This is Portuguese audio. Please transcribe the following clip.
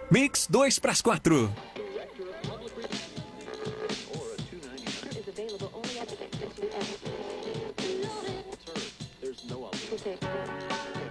Mix 2 para as 4. Is available only at